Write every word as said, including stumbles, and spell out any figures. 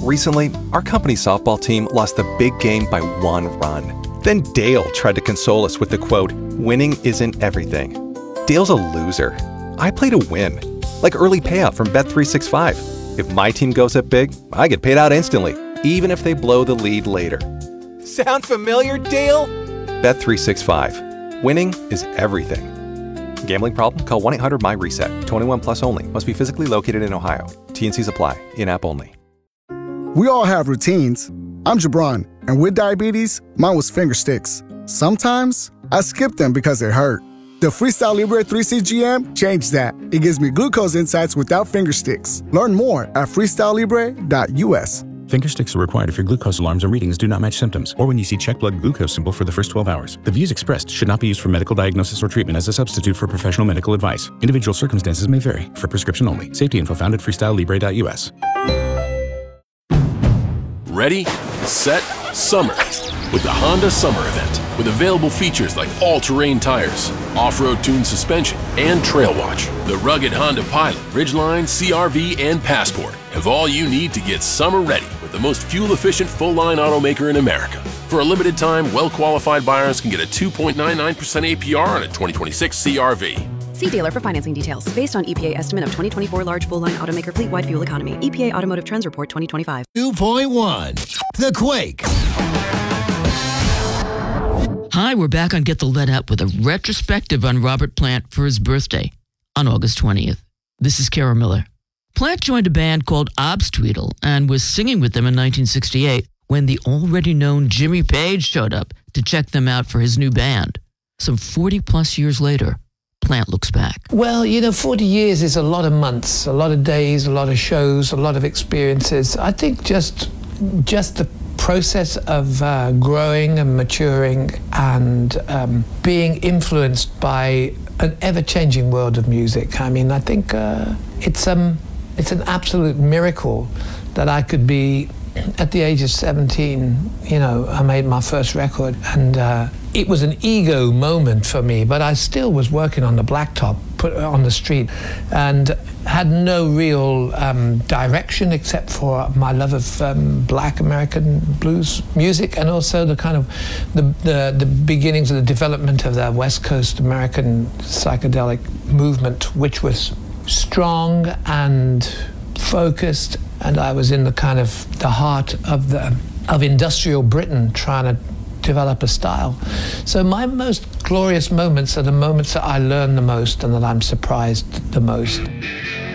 Recently, our company's softball team lost the big game by one run. Then Dale tried to console us with the quote, "Winning isn't everything." Dale's a loser. I play to win, like early payout from Bet three sixty-five. If my team goes up big, I get paid out instantly, even if they blow the lead later. Sound familiar, Dale? Bet three sixty-five. Winning is everything. Gambling problem? Call one eight hundred M Y reset. twenty-one plus only. Must be physically located in Ohio. T and Cs apply. In-app only. We all have routines. I'm Jabron, and with diabetes, mine was finger sticks. Sometimes I skip them because it hurt. The Freestyle Libre three C G M changed that. It gives me glucose insights without finger sticks. Learn more at freestyle libre dot U S. Finger sticks are required if your glucose alarms or readings do not match symptoms, or when you see check blood glucose symbol for the first twelve hours. The views expressed should not be used for medical diagnosis or treatment as a substitute for professional medical advice. Individual circumstances may vary. For prescription only. Safety info found at freestyle libre dot U S. Ready, set, summer with the Honda Summer Event. With available features like all-terrain tires, off-road tuned suspension, and Trail Watch. The rugged Honda Pilot, Ridgeline, C R V, and Passport have all you need to get summer ready with the most fuel-efficient full-line automaker in America. For a limited time, well-qualified buyers can get a two point nine nine percent A P R on a twenty twenty-six C R V. See dealer for financing details. Based on E P A estimate of twenty twenty-four large full-line automaker fleet-wide fuel economy. E P A Automotive Trends Report twenty twenty-five. two point one, The Quake. Hi, we're back on Get the Lead Out with a retrospective on Robert Plant for his birthday on August twentieth. This is Kara Miller. Plant joined a band called Obstweedle and was singing with them in nineteen sixty-eight when the already known Jimmy Page showed up to check them out for his new band. Some forty plus years later, Plant looks back. Well, you know, forty years is a lot of months, a lot of days, a lot of shows, a lot of experiences. I think just just the process of uh, growing and maturing and um, being influenced by an ever-changing world of music. I mean, I think uh, it's um it's an absolute miracle that I could be at the age of seventeen. You know, I made my first record, and uh, it was an ego moment for me, but I still was working on the blacktop, put on the street, and had no real um, direction except for my love of um, black American blues music, and also the kind of the, the the beginnings of the development of the West Coast American psychedelic movement, which was strong and focused, and I was in the kind of the heart of the of industrial Britain trying to develop a style. So my most glorious moments are the moments that I learn the most and that I'm surprised the most.